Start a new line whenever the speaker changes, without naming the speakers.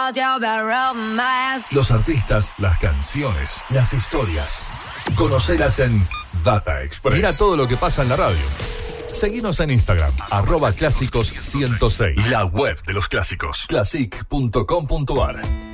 Los artistas, las canciones, las historias. Conocelas en Data Express. Mira todo lo que pasa en la radio. Seguinos en Instagram, @clásicos106. La web de los clásicos, classic.com.ar.